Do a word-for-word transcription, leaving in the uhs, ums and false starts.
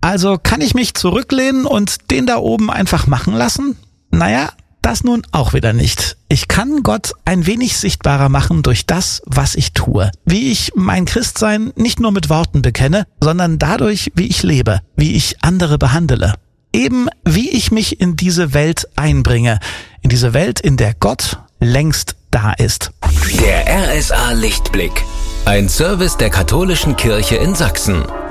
Also kann ich mich zurücklehnen und den da oben einfach machen lassen? Naja, das nun auch wieder nicht. Ich kann Gott ein wenig sichtbarer machen durch das, was ich tue. Wie ich mein Christsein nicht nur mit Worten bekenne, sondern dadurch, wie ich lebe, wie ich andere behandle. Eben wie ich mich in diese Welt einbringe. In diese Welt, in der Gott längst da ist. Der R S A Lichtblick. Ein Service der Katholischen Kirche in Sachsen.